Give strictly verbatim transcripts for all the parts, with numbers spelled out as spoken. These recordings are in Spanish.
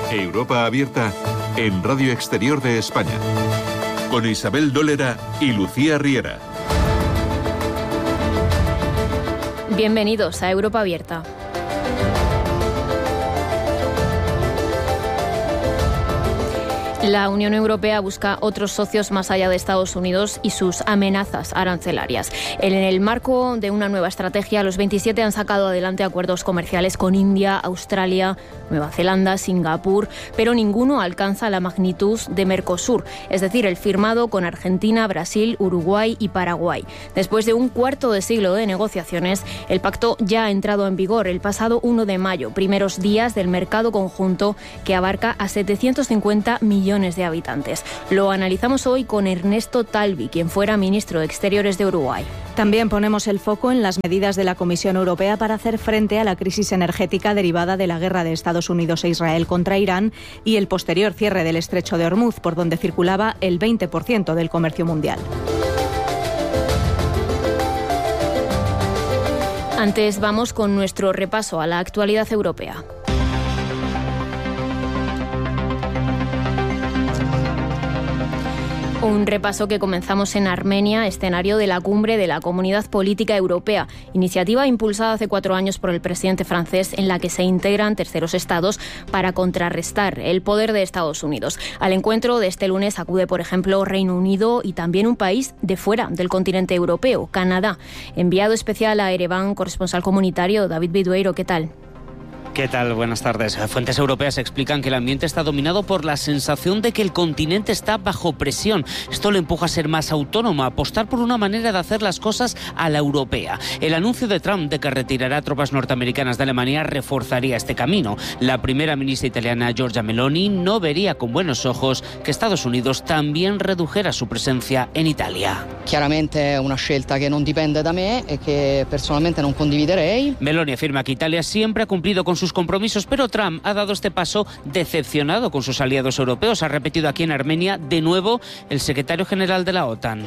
Europa Abierta en Radio Exterior de España, con Isabel Dólera y Lucía Riera. Bienvenidos a Europa Abierta. La Unión Europea busca otros socios más allá de Estados Unidos y sus amenazas arancelarias. En el marco de una nueva estrategia, los veintisiete han sacado adelante acuerdos comerciales con India, Australia, Nueva Zelanda, Singapur, pero ninguno alcanza la magnitud de Mercosur, es decir, el firmado con Argentina, Brasil, Uruguay y Paraguay. Después de un cuarto de siglo de negociaciones, el pacto ya ha entrado en vigor el pasado uno de mayo, primeros días del mercado conjunto que abarca a setecientos cincuenta millones de habitantes. Lo analizamos hoy con Ernesto Talvi, quien fuera ministro de Exteriores de Uruguay. También ponemos el foco en las medidas de la Comisión Europea para hacer frente a la crisis energética derivada de la guerra de Estados Unidos e Israel contra Irán y el posterior cierre del Estrecho de Hormuz, por donde circulaba el veinte por ciento del comercio mundial. Antes vamos con nuestro repaso a la actualidad europea. Un repaso que comenzamos en Armenia, escenario de la cumbre de la Comunidad Política Europea, iniciativa impulsada hace cuatro años por el presidente francés en la que se integran terceros estados para contrarrestar el poder de Estados Unidos. Al encuentro de este lunes acude, por ejemplo, Reino Unido y también un país de fuera del continente europeo, Canadá. Enviado especial a Ereván, corresponsal comunitario, David Bidueiro, ¿qué tal? ¿Qué tal? Buenas tardes. Fuentes europeas explican que el ambiente está dominado por la sensación de que el continente está bajo presión. Esto le empuja a ser más autónomo, a apostar por una manera de hacer las cosas a la europea. El anuncio de Trump de que retirará tropas norteamericanas de Alemania reforzaría este camino. La primera ministra italiana, Giorgia Meloni, no vería con buenos ojos que Estados Unidos también redujera su presencia en Italia. Claramente es una scelta que no depende de mí y que personalmente no condividerei. Meloni afirma que Italia siempre ha cumplido con sus compromisos, pero Trump ha dado este paso decepcionado con sus aliados europeos. Ha repetido aquí en Armenia de nuevo el secretario general de la OTAN.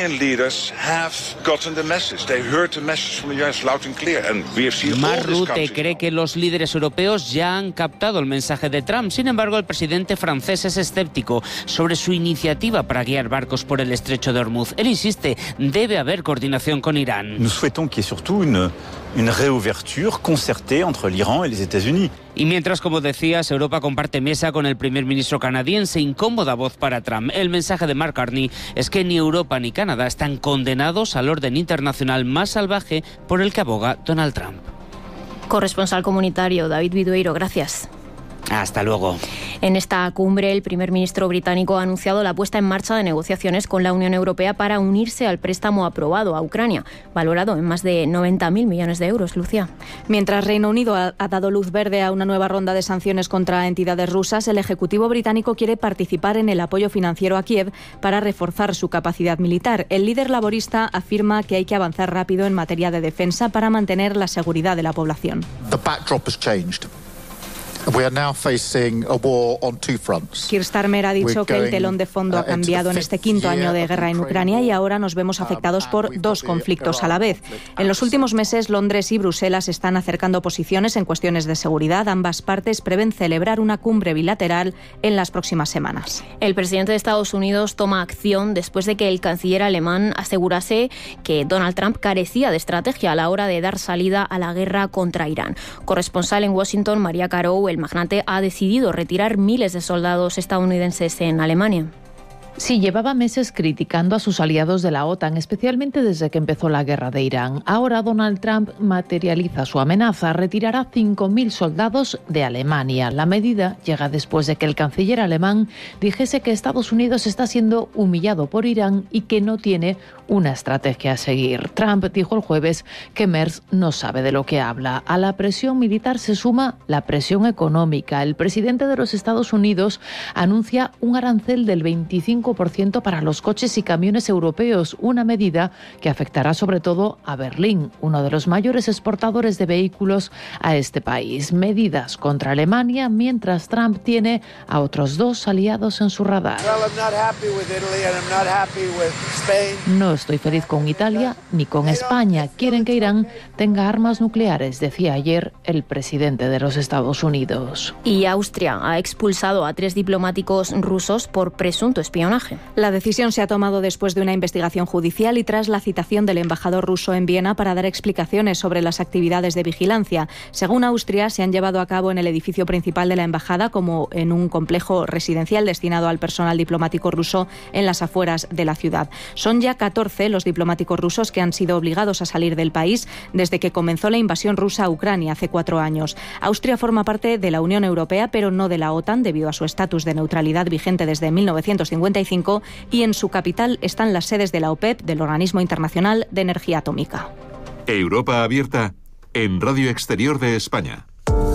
Mark Rutte cree que los líderes europeos ya han captado el mensaje de Trump. Sin embargo, el presidente francés es escéptico sobre su iniciativa para guiar barcos por el Estrecho de Hormuz. Él insiste, debe haber coordinación con Irán. Nous souhaitons qu'il y ait surtout une une réouverture concertée entre l'Iran et les États-Unis. Y mientras, como decías, Europa comparte mesa con el primer ministro canadiense, incómoda voz para Trump. El mensaje de Mark Carney es que ni Europa ni Canadá están condenados al orden internacional más salvaje por el que aboga Donald Trump. Corresponsal comunitario David Bidueiro, gracias. Hasta luego. En esta cumbre, el primer ministro británico ha anunciado la puesta en marcha de negociaciones con la Unión Europea para unirse al préstamo aprobado a Ucrania, valorado en más de noventa mil millones de euros, Lucía. Mientras Reino Unido ha, ha dado luz verde a una nueva ronda de sanciones contra entidades rusas, el Ejecutivo británico quiere participar en el apoyo financiero a Kiev para reforzar su capacidad militar. El líder laborista afirma que hay que avanzar rápido en materia de defensa para mantener la seguridad de la población. The backdrop has changed. We are now facing a war on two fronts. Keir Starmer ha dicho que el telón de fondo ha cambiado en este quinto año de guerra en Ucrania y ahora nos vemos afectados por dos conflictos a la vez. En los últimos meses, Londres y Bruselas están acercando posiciones en cuestiones de seguridad. Ambas partes prevén celebrar una cumbre bilateral en las próximas semanas. El presidente de Estados Unidos toma acción después de que el canciller alemán asegurase que Donald Trump carecía de estrategia a la hora de dar salida a la guerra contra Irán. Corresponsal en Washington, María Caro, el magnate ha decidido retirar miles de soldados estadounidenses en Alemania. Sí, llevaba meses criticando a sus aliados de la OTAN, especialmente desde que empezó la guerra de Irán. Ahora Donald Trump materializa su amenaza, retirará cinco mil soldados de Alemania. La medida llega después de que el canciller alemán dijese que Estados Unidos está siendo humillado por Irán y que no tiene una estrategia a seguir. Trump dijo el jueves que Merz no sabe de lo que habla. A la presión militar se suma la presión económica. El presidente de los Estados Unidos anuncia un arancel del veinticinco cinco por ciento para los coches y camiones europeos, una medida que afectará sobre todo a Berlín, uno de los mayores exportadores de vehículos a este país. Medidas contra Alemania, mientras Trump tiene a otros dos aliados en su radar. No estoy feliz con Italia ni con España. Quieren que Irán tenga armas nucleares, decía ayer el presidente de los Estados Unidos. Y Austria ha expulsado a tres diplomáticos rusos por presunto espionaje. La decisión se ha tomado después de una investigación judicial y tras la citación del embajador ruso en Viena para dar explicaciones sobre las actividades de vigilancia. Según Austria, se han llevado a cabo en el edificio principal de la embajada como en un complejo residencial destinado al personal diplomático ruso en las afueras de la ciudad. Son ya catorce los diplomáticos rusos que han sido obligados a salir del país desde que comenzó la invasión rusa a Ucrania hace cuatro años. Austria forma parte de la Unión Europea, pero no de la OTAN, debido a su estatus de neutralidad vigente desde mil novecientos cincuenta y cinco, y en su capital están las sedes de la OPEP, del Organismo Internacional de Energía Atómica. Europa abierta en Radio Exterior de España.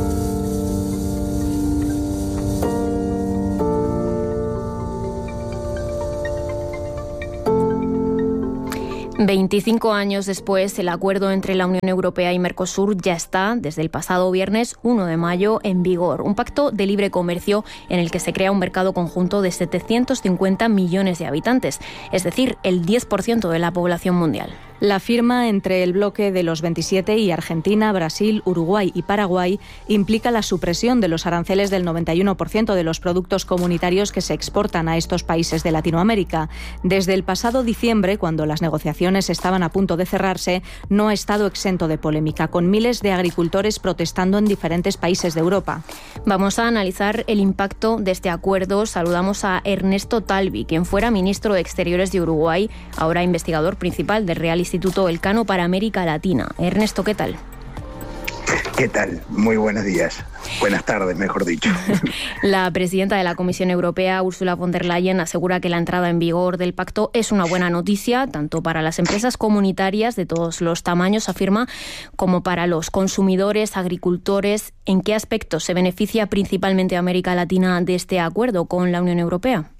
veinticinco años después, el acuerdo entre la Unión Europea y Mercosur ya está, desde el pasado viernes uno de mayo, en vigor. Un pacto de libre comercio en el que se crea un mercado conjunto de setecientos cincuenta millones de habitantes, es decir, el diez por ciento de la población mundial. La firma entre el bloque de los veintisiete y Argentina, Brasil, Uruguay y Paraguay implica la supresión de los aranceles del noventa y uno por ciento de los productos comunitarios que se exportan a estos países de Latinoamérica. Desde el pasado diciembre, cuando las negociaciones estaban a punto de cerrarse, no ha estado exento de polémica, con miles de agricultores protestando en diferentes países de Europa. Vamos a analizar el impacto de este acuerdo. Saludamos a Ernesto Talvi, quien fuera ministro de Exteriores de Uruguay, ahora investigador principal del Real Instituto Elcano para América Latina. Ernesto, ¿qué tal? ¿Qué tal? Muy buenos días. Buenas tardes, mejor dicho. La presidenta de la Comisión Europea, Ursula von der Leyen, asegura que la entrada en vigor del pacto es una buena noticia, tanto para las empresas comunitarias de todos los tamaños, afirma, como para los consumidores, agricultores. ¿En qué aspectos se beneficia principalmente América Latina de este acuerdo con la Unión Europea?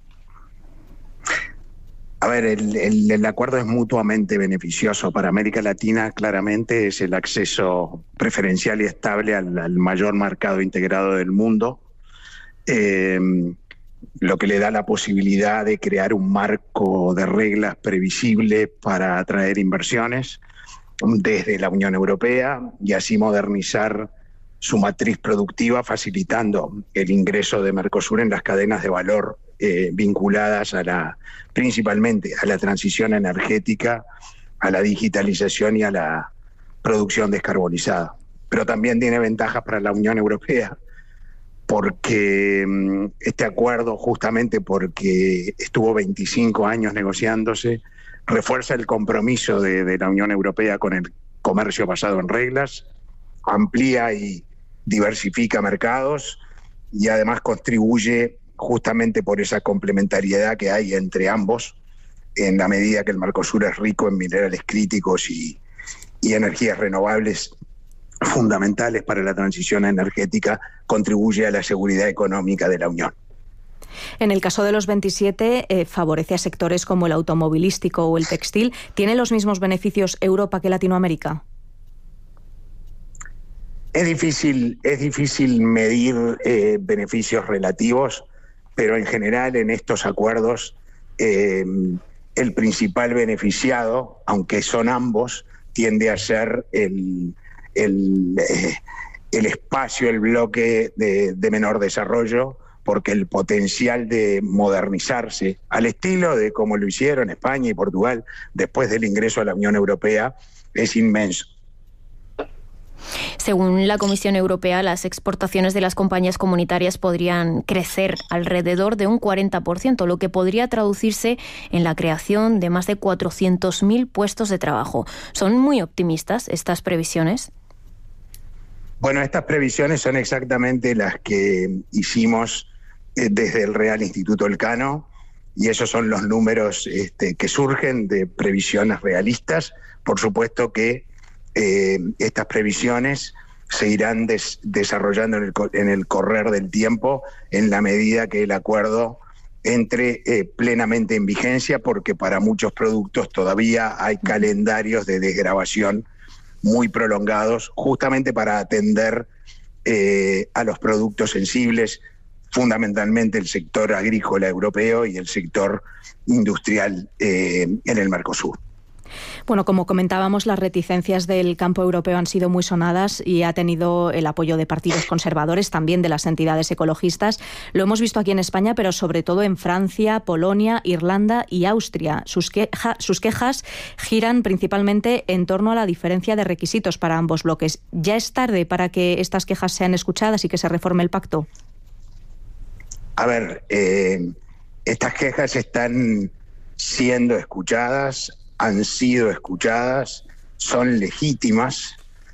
A ver, el, el, el acuerdo es mutuamente beneficioso. Para América Latina, claramente, es el acceso preferencial y estable al, al mayor mercado integrado del mundo, eh, lo que le da la posibilidad de crear un marco de reglas previsible para atraer inversiones desde la Unión Europea y así modernizar su matriz productiva, facilitando el ingreso de Mercosur en las cadenas de valor eh, vinculadas a la, principalmente a la transición energética, a la digitalización y a la producción descarbonizada. Pero también tiene ventajas para la Unión Europea, porque este acuerdo, justamente porque estuvo veinticinco años negociándose, refuerza el compromiso de, de la Unión Europea con el comercio basado en reglas, amplía y diversifica mercados y además contribuye justamente por esa complementariedad que hay entre ambos, en la medida que el Mercosur es rico en minerales críticos y, y energías renovables fundamentales para la transición energética, contribuye a la seguridad económica de la Unión. En el caso de los veintisiete, eh, favorece a sectores como el automovilístico o el textil. ¿Tiene los mismos beneficios Europa que Latinoamérica? Es difícil, es difícil medir eh, beneficios relativos, pero en general en estos acuerdos eh, el principal beneficiado, aunque son ambos, tiende a ser el, el, eh, el espacio, el bloque de, de menor desarrollo, porque el potencial de modernizarse, al estilo de como lo hicieron España y Portugal después del ingreso a la Unión Europea, es inmenso. Según la Comisión Europea, las exportaciones de las compañías comunitarias podrían crecer alrededor de un cuarenta por ciento, lo que podría traducirse en la creación de más de cuatrocientos mil puestos de trabajo. ¿Son muy optimistas estas previsiones? Bueno, estas previsiones son exactamente las que hicimos eh, desde el Real Instituto Elcano, y esos son los números este, que surgen de previsiones realistas. Por supuesto que eh, estas previsiones se irán des- desarrollando en el, co- en el correr del tiempo en la medida que el acuerdo entre eh, plenamente en vigencia, porque para muchos productos todavía hay calendarios de desgravación muy prolongados, justamente para atender eh, a los productos sensibles, fundamentalmente el sector agrícola europeo y el sector industrial eh, en el Mercosur. Bueno, como comentábamos, las reticencias del campo europeo han sido muy sonadas y ha tenido el apoyo de partidos conservadores, también de las entidades ecologistas. Lo hemos visto aquí en España, pero sobre todo en Francia, Polonia, Irlanda y Austria. Sus, queja, sus quejas giran principalmente en torno a la diferencia de requisitos para ambos bloques. ¿Ya es tarde para que estas quejas sean escuchadas y que se reforme el pacto? A ver, eh, estas quejas están siendo escuchadas, han sido escuchadas, son legítimas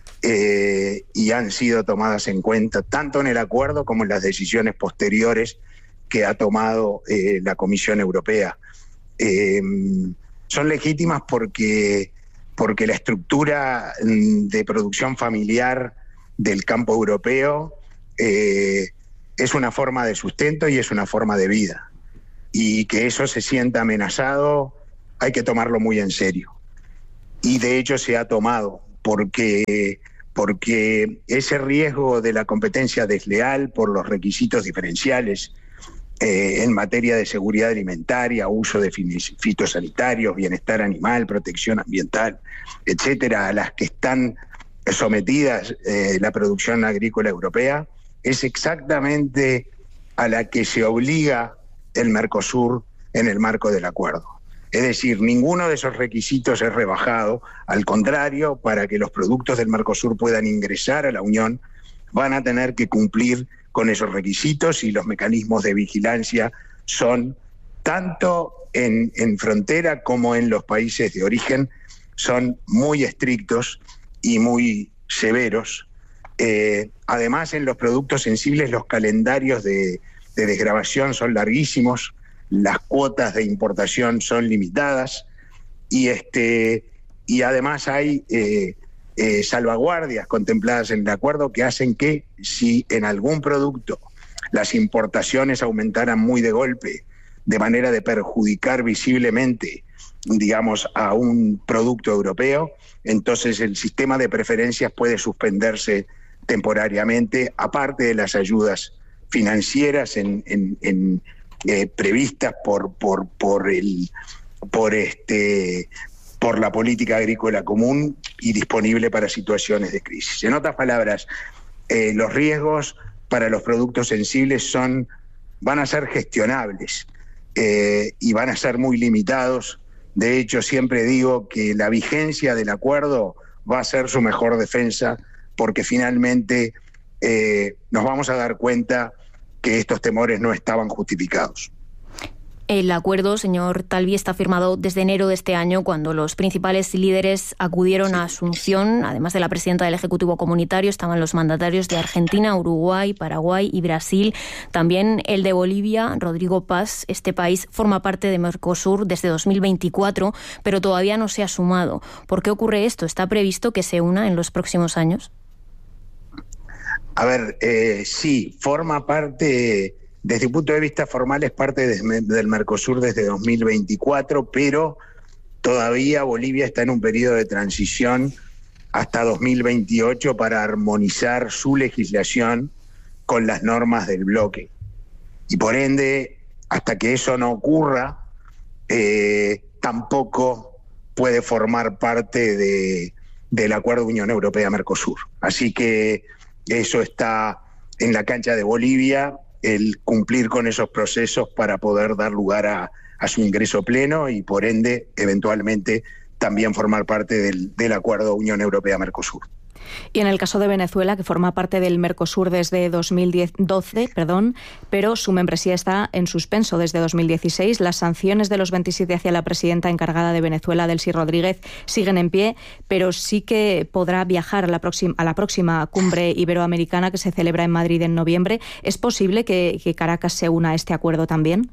eh, y han sido tomadas en cuenta tanto en el acuerdo como en las decisiones posteriores que ha tomado eh, la Comisión Europea. Eh, son legítimas porque, porque la estructura de producción familiar del campo europeo eh, es una forma de sustento y es una forma de vida. Y que eso se sienta amenazado hay que tomarlo muy en serio. Y de hecho se ha tomado, porque, porque ese riesgo de la competencia desleal por los requisitos diferenciales eh, en materia de seguridad alimentaria, uso de fitosanitarios, bienestar animal, protección ambiental, etcétera, a las que están sometidas eh, la producción agrícola europea, es exactamente a la que se obliga el Mercosur en el marco del acuerdo. Es decir, ninguno de esos requisitos es rebajado, al contrario, para que los productos del Mercosur puedan ingresar a la Unión, van a tener que cumplir con esos requisitos y los mecanismos de vigilancia son, tanto en, en frontera como en los países de origen, son muy estrictos y muy severos. Eh, además, en los productos sensibles los calendarios de, de desgravación son larguísimos, las cuotas de importación son limitadas y, este, y además hay eh, eh, salvaguardias contempladas en el acuerdo que hacen que si en algún producto las importaciones aumentaran muy de golpe, de manera de perjudicar visiblemente, digamos, a un producto europeo, entonces el sistema de preferencias puede suspenderse temporariamente, aparte de las ayudas financieras en, en, en Eh, previstas por por por el por este por la política agrícola común y disponible para situaciones de crisis. En otras palabras, eh, los riesgos para los productos sensibles son van a ser gestionables eh, y van a ser muy limitados. De hecho, siempre digo que la vigencia del acuerdo va a ser su mejor defensa, porque finalmente eh, nos vamos a dar cuenta que estos temores no estaban justificados. El acuerdo, señor Talvi, está firmado desde enero de este año, cuando los principales líderes acudieron a Asunción. Además de la presidenta del Ejecutivo Comunitario, estaban los mandatarios de Argentina, Uruguay, Paraguay y Brasil. También el de Bolivia, Rodrigo Paz. Este país forma parte de Mercosur desde dos mil veinticuatro, pero todavía no se ha sumado. ¿Por qué ocurre esto? ¿Está previsto que se una en los próximos años? A ver, eh, sí, forma parte, desde el punto de vista formal, es parte de, del Mercosur desde dos mil veinticuatro, pero todavía Bolivia está en un periodo de transición hasta dos mil veintiocho para armonizar su legislación con las normas del bloque. Y por ende, hasta que eso no ocurra, eh, tampoco puede formar parte de, del Acuerdo Unión Europea-Mercosur. Así que eso está en la cancha de Bolivia, el cumplir con esos procesos para poder dar lugar a, a su ingreso pleno y, por ende, eventualmente también formar parte del, del Acuerdo Unión Europea-Mercosur. Y en el caso de Venezuela, que forma parte del Mercosur desde dos mil doce, perdón, pero su membresía está en suspenso desde dos mil dieciséis. Las sanciones de los veintisiete hacia la presidenta encargada de Venezuela, Delcy Rodríguez, siguen en pie, pero sí que podrá viajar a la próxima, a la próxima cumbre iberoamericana que se celebra en Madrid en noviembre. ¿Es posible que, que Caracas se una a este acuerdo también?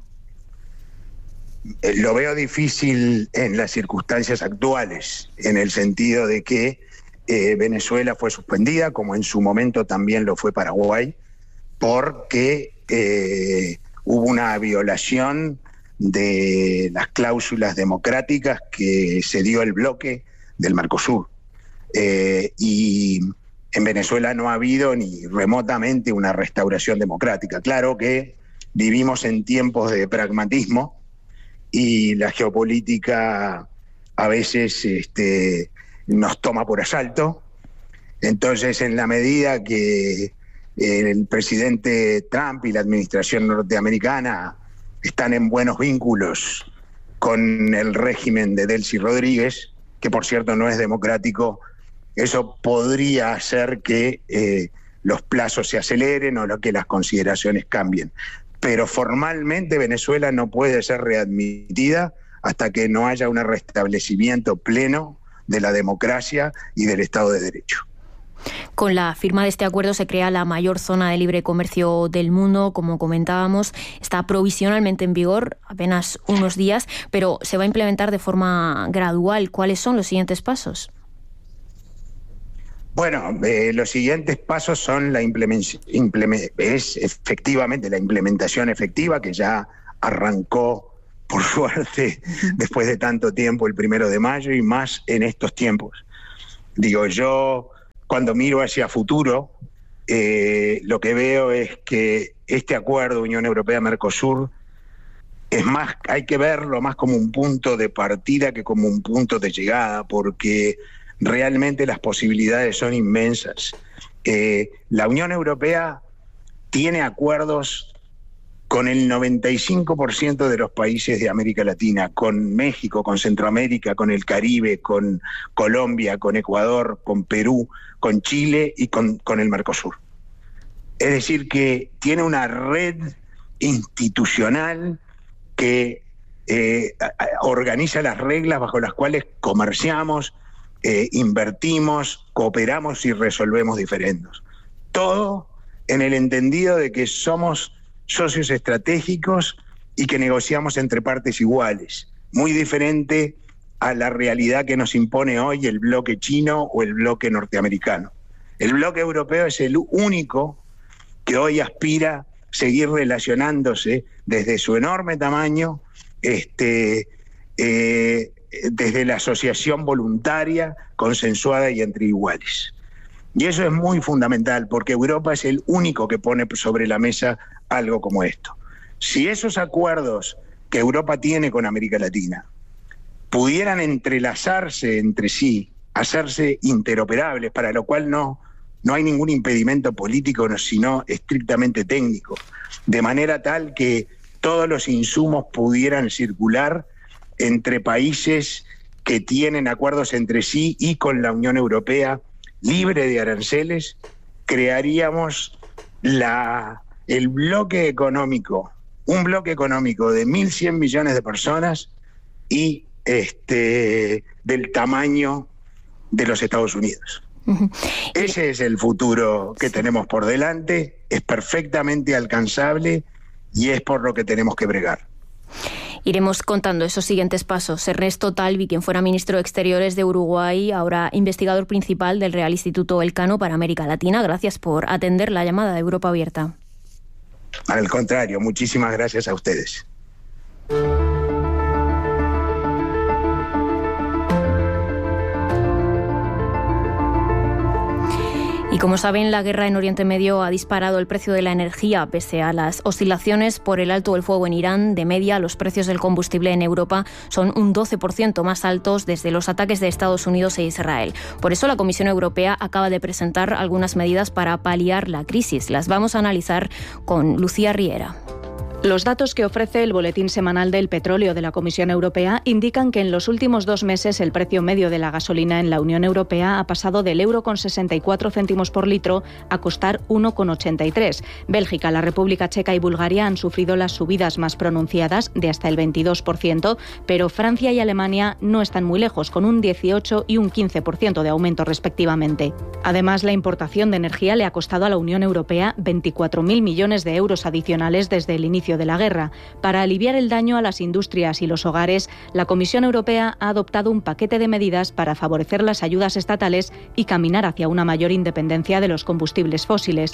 Lo veo difícil en las circunstancias actuales, en el sentido de que Eh, Venezuela fue suspendida, como en su momento también lo fue Paraguay, porque eh, hubo hubo una violación de las cláusulas democráticas que se dio el bloque del Mercosur. Eh, y en Venezuela no ha habido ni remotamente una restauración democrática. Claro que vivimos en tiempos de pragmatismo y la geopolítica a veces este, nos toma por asalto. Entonces, en la medida que el presidente Trump y la administración norteamericana están en buenos vínculos con el régimen de Delcy Rodríguez, que por cierto no es democrático, eso podría hacer que eh, los plazos se aceleren o que las consideraciones cambien. Pero formalmente Venezuela no puede ser readmitida hasta que no haya un restablecimiento pleno de la democracia y del Estado de Derecho. Con la firma de este acuerdo se crea la mayor zona de libre comercio del mundo, como comentábamos. Está provisionalmente en vigor apenas unos días, pero se va a implementar de forma gradual. ¿Cuáles son los siguientes pasos? Bueno, eh, los siguientes pasos son la implementación, es efectivamente la implementación efectiva, que ya arrancó, por suerte, después de tanto tiempo, el primero de mayo, y más en estos tiempos. Digo, yo cuando miro hacia futuro, eh, lo que veo es que este acuerdo Unión Europea-Mercosur es más, hay que verlo más como un punto de partida que como un punto de llegada, porque realmente las posibilidades son inmensas. Eh, la Unión Europea tiene acuerdos con el noventa y cinco por ciento de los países de América Latina, con México, con Centroamérica, con el Caribe, con Colombia, con Ecuador, con Perú, con Chile y con, con el Mercosur. Es decir, que tiene una red institucional que eh, organiza las reglas bajo las cuales comerciamos, eh, invertimos, cooperamos y resolvemos diferendos. Todo en el entendido de que somos socios estratégicos y que negociamos entre partes iguales, muy diferente a la realidad que nos impone hoy el bloque chino o el bloque norteamericano. El bloque europeo es el único que hoy aspira a seguir relacionándose desde su enorme tamaño, este, eh, desde la asociación voluntaria, consensuada y entre iguales. Y eso es muy fundamental, porque Europa es el único que pone sobre la mesa algo como esto. Si esos acuerdos que Europa tiene con América Latina pudieran entrelazarse entre sí, hacerse interoperables, para lo cual no, no hay ningún impedimento político, sino estrictamente técnico, de manera tal que todos los insumos pudieran circular entre países que tienen acuerdos entre sí y con la Unión Europea, libre de aranceles, crearíamos la, el bloque económico, un bloque económico de mil cien millones de personas y este, del tamaño de los Estados Unidos. Uh-huh. Ese es el futuro que tenemos por delante, es perfectamente alcanzable y es por lo que tenemos que bregar. Iremos contando esos siguientes pasos. Ernesto Talvi, quien fuera ministro de Exteriores de Uruguay, ahora investigador principal del Real Instituto Elcano para América Latina. Gracias por atender la llamada de Europa Abierta. Al contrario, muchísimas gracias a ustedes. Y como saben, la guerra en Oriente Medio ha disparado el precio de la energía. Pese a las oscilaciones por el alto del fuego en Irán, de media los precios del combustible en Europa son un doce por ciento más altos desde los ataques de Estados Unidos e Israel. Por eso la Comisión Europea acaba de presentar algunas medidas para paliar la crisis. Las vamos a analizar con Lucía Riera. Los datos que ofrece el Boletín Semanal del Petróleo de la Comisión Europea indican que en los últimos dos meses el precio medio de la gasolina en la Unión Europea ha pasado del euro con sesenta y cuatro céntimos por litro a costar uno con ochenta y tres. Bélgica, la República Checa y Bulgaria han sufrido las subidas más pronunciadas, de hasta el veintidós por ciento, pero Francia y Alemania no están muy lejos, con un dieciocho y un quince por ciento de aumento respectivamente. Además, la importación de energía le ha costado a la Unión Europea veinticuatro mil millones de euros adicionales desde el inicio inicio de la guerra. Para aliviar el daño a las industrias y los hogares, la Comisión Europea ha adoptado un paquete de medidas para favorecer las ayudas estatales y caminar hacia una mayor independencia de los combustibles fósiles.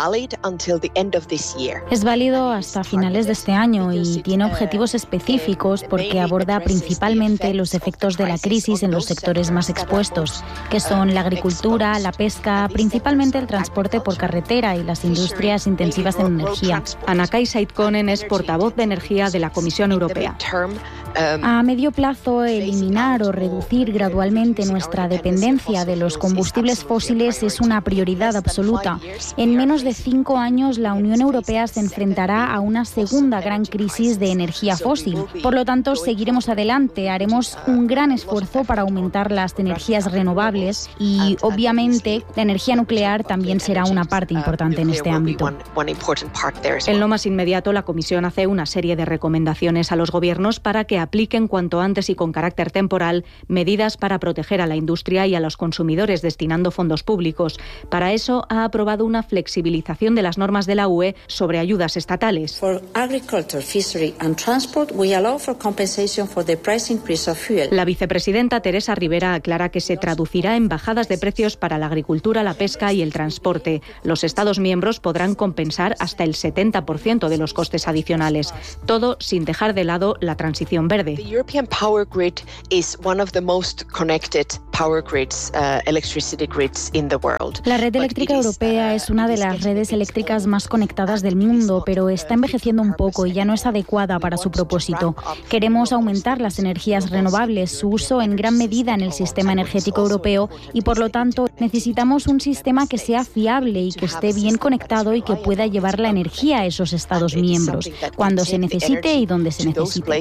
Es válido hasta finales de este año y tiene objetivos específicos porque aborda principalmente los efectos de la crisis en los sectores más expuestos, que son la agricultura, la pesca, principalmente el transporte por carretera y las industrias intensivas en energía. Anna-Kay Saitkonen es portavoz de Energía de la Comisión Europea. A medio plazo, eliminar o reducir gradualmente nuestra dependencia de los combustibles fósiles es una prioridad absoluta. En menos de cinco años, la Unión Europea se enfrentará a una segunda gran crisis de energía fósil. Por lo tanto, seguiremos adelante, haremos un gran esfuerzo para aumentar las energías renovables y, obviamente, la energía nuclear también será una parte importante en este ámbito. En lo más inmediato, la Comisión hace una serie de recomendaciones a los gobiernos para que apliquen cuanto antes y con carácter temporal medidas para proteger a la industria y a los consumidores destinando fondos públicos. Para eso ha aprobado una flexibilización de las normas de la U E sobre ayudas estatales. For agriculture, fishery and transport, we allow for compensation for the price increase of fuel. La vicepresidenta Teresa Rivera aclara que se traducirá en bajadas de precios para la agricultura, la pesca y el transporte. Los Estados miembros podrán compensar hasta el setenta por ciento de los costes adicionales. Todo sin dejar de lado la transición verde. The European power grid is one of the most connected power grids, uh, electricity grids in the world. La red eléctrica europea es una de las redes eléctricas más conectadas del mundo, pero está envejeciendo un poco y ya no es adecuada para su propósito. Queremos aumentar las energías renovables, su uso en gran medida en el sistema energético europeo y, por lo tanto, necesitamos un sistema que sea fiable y que esté bien conectado y que pueda llevar la energía a esos Estados miembros, cuando se necesite y donde se necesite.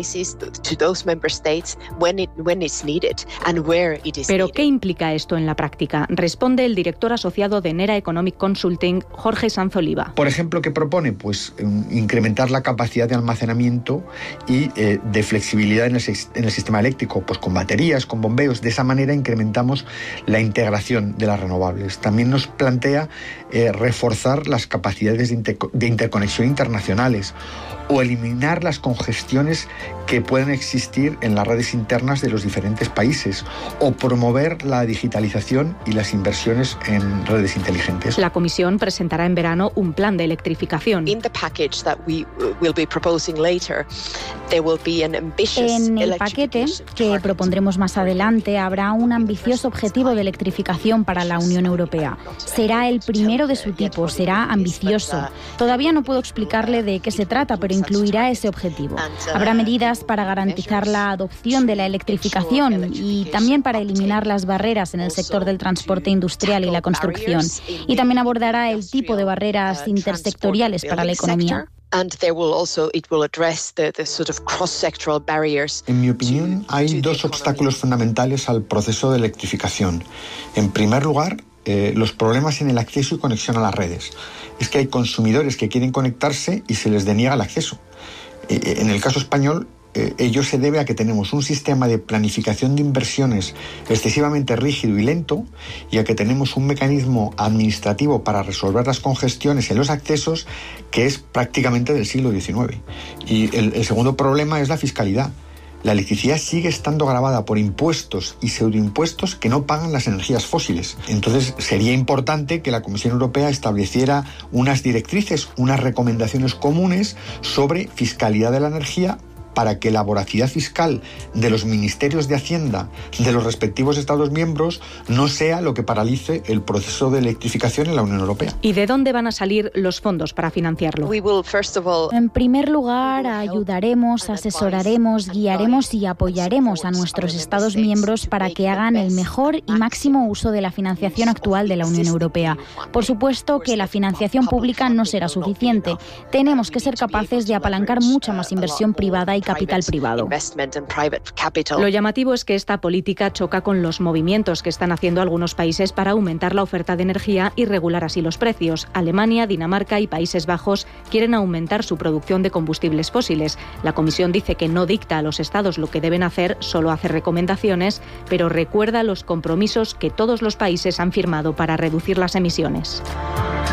Pero, ¿qué implica esto en la práctica? Responde el director asociado de Nera Economic Consulting, Jorge Sanzoliva. Por ejemplo, ¿qué propone? Pues um, incrementar la capacidad de almacenamiento y eh, de flexibilidad en el, en el sistema eléctrico, pues con baterías, con bombeos. De esa manera incrementamos la integración de las renovables. También nos plantea eh, reforzar las capacidades de, inter de interconexión internacionales o eliminar las congestiones que pueden existir en las redes internas de los diferentes países, o promover la digitalización y las inversiones en redes inteligentes. La Comisión presentará en verano un plan de electrificación. En el paquete que propondremos más adelante habrá un ambicioso objetivo de electrificación para la Unión Europea. Será el primero de su tipo, será ambicioso. Todavía no puedo explicarle de qué se trata, pero incluirá ese objetivo. Habrá medidas para garantizar la adopción de la electrificación y también para eliminar las barreras en el sector del transporte industrial y la construcción. Y también abordará el tipo de barreras intersectoriales para la economía. En mi opinión, hay dos obstáculos fundamentales al proceso de electrificación. En primer lugar, eh, los problemas en el acceso y conexión a las redes. Es que hay consumidores que quieren conectarse y se les deniega el acceso. Eh, en el caso español, eh, ello se debe a que tenemos un sistema de planificación de inversiones excesivamente rígido y lento, y a que tenemos un mecanismo administrativo para resolver las congestiones en los accesos que es prácticamente del siglo diecinueve. Y el, el segundo problema es la fiscalidad. La electricidad sigue estando gravada por impuestos y pseudoimpuestos que no pagan las energías fósiles. Entonces, sería importante que la Comisión Europea estableciera unas directrices, unas recomendaciones comunes sobre fiscalidad de la energía, para que la voracidad fiscal de los ministerios de Hacienda de los respectivos Estados miembros no sea lo que paralice el proceso de electrificación en la Unión Europea. ¿Y de dónde van a salir los fondos para financiarlo? En primer lugar, ayudaremos, asesoraremos, guiaremos y apoyaremos a nuestros Estados miembros para que hagan el mejor y máximo uso de la financiación actual de la Unión Europea. Por supuesto que la financiación pública no será suficiente. Tenemos que ser capaces de apalancar mucha más inversión privada y capital privado. Lo llamativo es que esta política choca con los movimientos que están haciendo algunos países para aumentar la oferta de energía y regular así los precios. Alemania, Dinamarca y Países Bajos quieren aumentar su producción de combustibles fósiles. La Comisión dice que no dicta a los estados lo que deben hacer, solo hace recomendaciones, pero recuerda los compromisos que todos los países han firmado para reducir las emisiones.